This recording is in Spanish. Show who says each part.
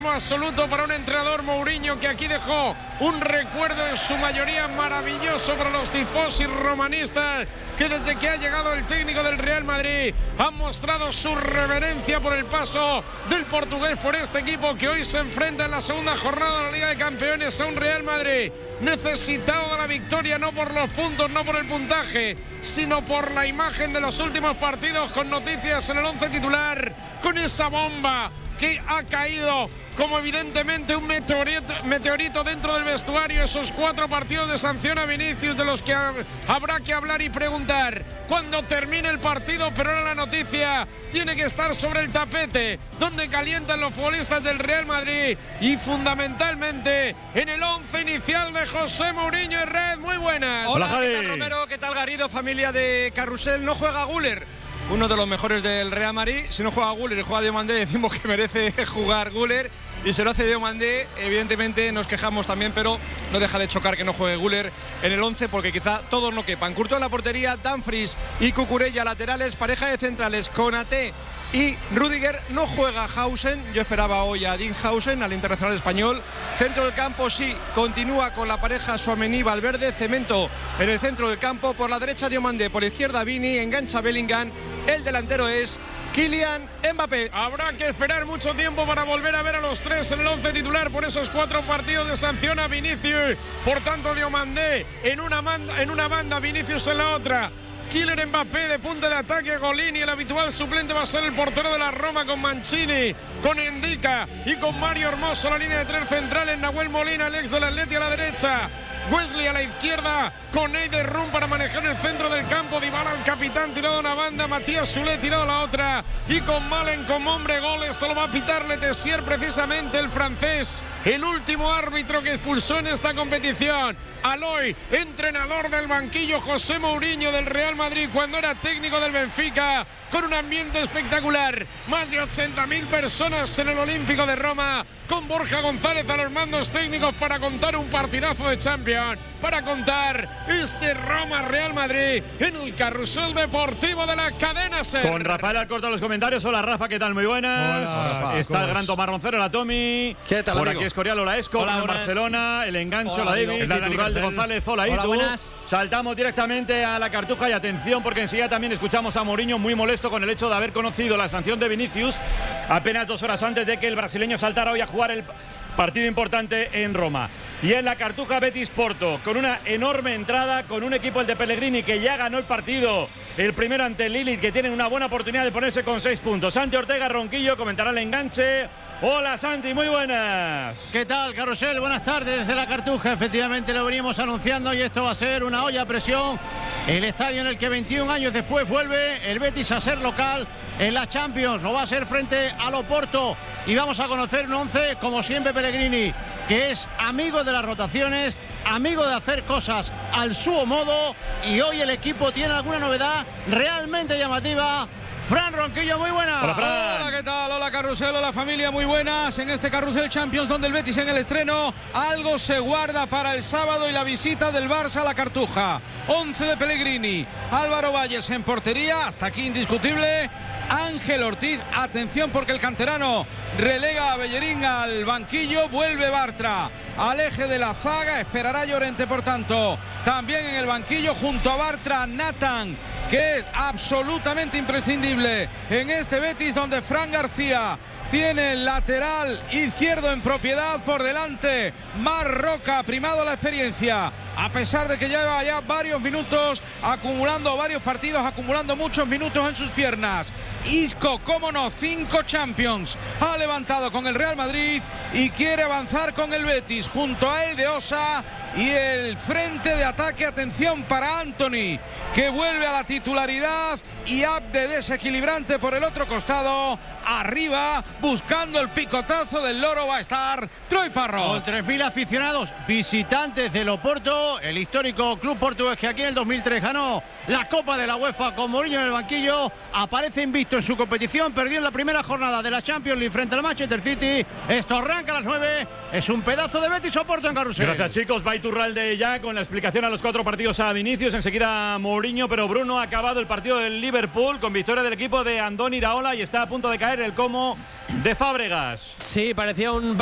Speaker 1: Absoluto para un entrenador Mourinho que aquí dejó un recuerdo en su mayoría maravilloso para los tifosi romanistas, que desde que ha llegado el técnico del Real Madrid han mostrado su reverencia por el paso del portugués por este equipo que hoy se enfrenta en la segunda jornada de la Liga de Campeones a un Real Madrid necesitado de la victoria, no por los puntos, no por el puntaje, sino por la imagen de los últimos partidos, con noticias en el 11 titular, con esa bomba que ha caído como evidentemente un meteorito dentro del vestuario. Esos 4 partidos de sanción a Vinicius, de los que habrá que hablar y preguntar cuando termine el partido, pero ahora la noticia tiene que estar sobre el tapete, donde calientan los futbolistas del Real Madrid y fundamentalmente en el 11 inicial de José Mourinho en red. Muy buenas.
Speaker 2: Hola, ¿qué tal Romero? ¿Qué tal Garrido? Familia de Carrusel. No juega Güler, uno de los mejores del Real Madrid. Si no juega Güler y juega Diomandé, decimos que merece jugar Güler, y se lo hace Diomandé. Evidentemente nos quejamos también, pero no deja de chocar que no juegue Güler en el 11, porque quizá todos no quepan. Courtois en la portería, Dumfries y Cucurella laterales, pareja de centrales Konaté y Rüdiger. No juega Hausen, yo esperaba hoy a Dean Hausen, al internacional español. Centro del campo sí, continúa con la pareja Tchouaméni-Valverde, cemento en el centro del campo. Por la derecha Diomandé, por izquierda Vini, engancha Bellingham. El delantero es Kylian Mbappé.
Speaker 1: Habrá que esperar mucho tiempo para volver a ver a los 3 en el 11 titular por esos 4 partidos de sanción a Vinicius. Por tanto, Diomandé en una banda, Vinicius en la otra. Kylian Mbappé de punta de ataque, Golini. El habitual suplente va a ser el portero de la Roma, con Mancini, con Endica y con Mario Hermoso. La línea de 3 centrales, Nahuel Molina, el ex del Atleti, a la derecha. Wesley a la izquierda, con Eider Rum para manejar el centro del campo. Dybala, el capitán, tirado a una banda. Matías Soulé tirado a la otra. Y con Malen como hombre gol. Esto lo va a pitar Le Tessier, precisamente el francés, el último árbitro que expulsó en esta competición al hoy entrenador del banquillo José Mourinho del Real Madrid cuando era técnico del Benfica, con un ambiente espectacular. Más de 80.000 personas en el Olímpico de Roma, con Borja González a los mandos técnicos para contar un partidazo de Champions, para contar este Roma-Real Madrid en el carrusel deportivo de la cadena SER.
Speaker 3: Con Rafael Alcorta en los comentarios. Hola Rafa, ¿qué tal? Muy buenas.
Speaker 4: Hola, Rafa.
Speaker 3: Está el gran Tomás Roncero, la Tommy.
Speaker 4: ¿Qué tal,
Speaker 3: por
Speaker 4: amigo?
Speaker 3: aquí Escorial, hola Esco.
Speaker 5: Hola,
Speaker 3: en Barcelona, el engancho,
Speaker 5: hola,
Speaker 3: la David, el Iturral de González, hola Itu.
Speaker 5: Buenas.
Speaker 3: Saltamos directamente a la Cartuja y atención, porque enseguida también escuchamos a Mourinho muy molesto con el hecho de haber conocido la sanción de Vinicius apenas 2 horas antes de que el brasileño saltara hoy a jugar el partido importante en Roma. Y en la Cartuja, Betis Porto, con una enorme entrada, con un equipo, el de Pellegrini, que ya ganó el partido, el primero ante el Lilith, que tienen una buena oportunidad de ponerse con 6 puntos. Santi Ortega Ronquillo comentará el enganche. Hola Santi, muy buenas.
Speaker 5: ¿Qué tal, Carrusel? Buenas tardes desde la Cartuja. Efectivamente lo venimos anunciando y esto va a ser una olla a presión. El estadio en el que 21 años después vuelve el Betis a ser local en la Champions. Lo va a ser frente al Oporto y vamos a conocer un 11, como siempre Pellegrini, que es amigo de las rotaciones, amigo de hacer cosas al su modo, y hoy el equipo tiene alguna novedad realmente llamativa. Fran Ronquillo, muy buenas.
Speaker 3: Hola, Fran.
Speaker 2: Hola, ¿qué tal? Hola, Carrusel, hola, familia, muy buenas. En este Carrusel Champions, donde el Betis en el estreno, algo se guarda para el sábado y la visita del Barça a la Cartuja. 11 de Pellegrini, Álvaro Valles en portería, hasta aquí indiscutible. Ángel Ortiz, atención porque el canterano relega a Bellerín al banquillo, vuelve Bartra al eje de la zaga, esperará Llorente por tanto también en el banquillo, junto a Bartra Nathan, que es absolutamente imprescindible en este Betis, donde Fran García tiene el lateral izquierdo en propiedad. Por delante Marc Roca, primado la experiencia, a pesar de que lleva ya varios minutos acumulando varios partidos, acumulando muchos minutos en sus piernas. Isco, cómo no, 5 Champions ha levantado con el Real Madrid y quiere avanzar con el Betis. Junto a él de Osa y el frente de ataque, atención para Antony, que vuelve a la titularidad, y Abde desequilibrante por el otro costado. Arriba, buscando el picotazo del loro, va a estar Troy Parrott.
Speaker 5: Con 3.000 aficionados visitantes del Oporto, el histórico club portugués que aquí en el 2003 ganó la Copa de la UEFA con Mourinho en el banquillo, aparece invicto invicto en su competición, perdió en la primera jornada de la Champions League frente al Manchester City. Esto arranca a las 9. Es un pedazo de Betis Oporto en Carrusel.
Speaker 3: Gracias, chicos. Va Iturralde ya con la explicación a los 4 partidos a Vinicius. Enseguida Mourinho, pero Bruno ha acabado el partido del Liverpool con victoria del equipo de Andoni Iraola y está a punto de caer el como de Fábregas.
Speaker 4: Sí, parecía un